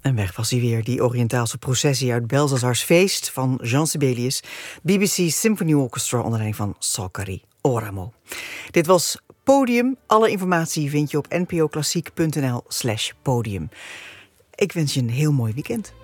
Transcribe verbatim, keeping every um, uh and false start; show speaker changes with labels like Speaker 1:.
Speaker 1: En weg was hij weer, die Oriëntaalse processie uit Belshazzars Feest van Jean Sibelius, B B C Symphony Orchestra onder leiding van Salkari Oramo. Dit was Podium. Alle informatie vind je op npoklassiek punt n l slash podium. Ik wens je een heel mooi weekend.